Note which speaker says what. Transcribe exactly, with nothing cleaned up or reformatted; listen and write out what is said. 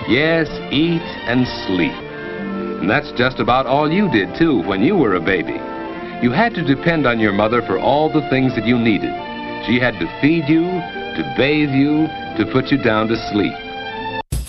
Speaker 1: Yes, eat and sleep. And that's just about all you did, too, when you were a baby. You had to depend on your mother for all the things that you needed. She had to feed you, to bathe you, to put you down to sleep.